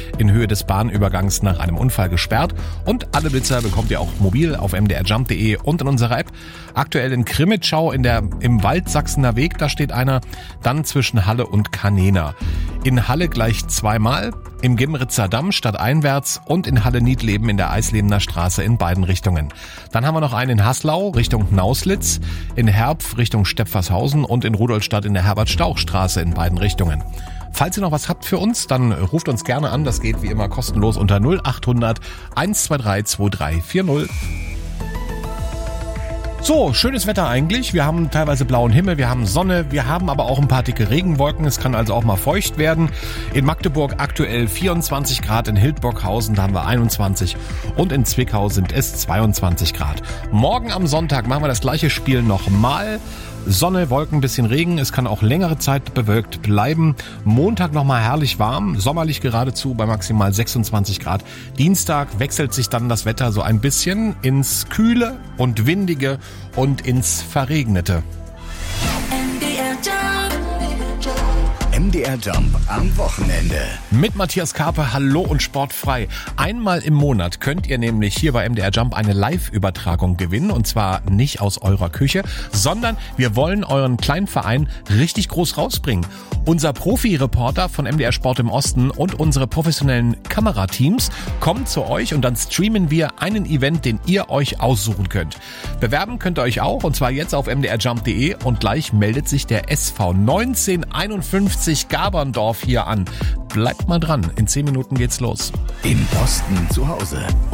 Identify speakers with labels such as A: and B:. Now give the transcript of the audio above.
A: in Höhe des Bahnübergangs nach einem Unfall gesperrt. Und alle Blitzer bekommt ihr auch mobil auf mdrjump.de und in unserer App. Aktuell in Krimitschau im Waldsachsener Weg, da steht einer. Dann zwischen Halle und Kanena. In Halle gleich zweimal, im Gemritzer Damm stadteinwärts und in Halle-Niedleben in der Eislebener Straße in beiden Richtungen. Dann haben wir noch einen in Haslau Richtung Nauslitz, in Herpf Richtung Stepfershausen und in Rudolstadt in der Herbert-Stauch-Straße in beiden Richtungen. Falls ihr noch was habt für uns, dann ruft uns gerne an. Das geht wie immer kostenlos unter 0800 123 2340. So, schönes Wetter eigentlich. Wir haben teilweise blauen Himmel, wir haben Sonne, wir haben aber auch ein paar dicke Regenwolken. Es kann also auch mal feucht werden. In Magdeburg aktuell 24 Grad, in Hildburghausen da haben wir 21 und in Zwickau sind es 22 Grad. Morgen am Sonntag machen wir das gleiche Spiel nochmal. Sonne, Wolken, bisschen Regen. Es kann auch längere Zeit bewölkt bleiben. Montag nochmal herrlich warm, sommerlich geradezu bei maximal 26 Grad. Dienstag wechselt sich dann das Wetter so ein bisschen ins Kühle und Windige und ins Verregnete.
B: MDR Jump am Wochenende.
A: Mit Matthias Karpe, hallo und sportfrei. Einmal im Monat könnt ihr nämlich hier bei MDR Jump eine Live-Übertragung gewinnen. Und zwar nicht aus eurer Küche, sondern wir wollen euren kleinen Verein richtig groß rausbringen. Unser Profi-Reporter von MDR Sport im Osten und unsere professionellen Kamerateams kommen zu euch und dann streamen wir einen Event, den ihr euch aussuchen könnt. Bewerben könnt ihr euch auch und zwar jetzt auf mdrjump.de und gleich meldet sich der SV 1951 Gaberndorf hier an. Bleibt mal dran, in 10 Minuten geht's los.
B: Im Osten zu Hause.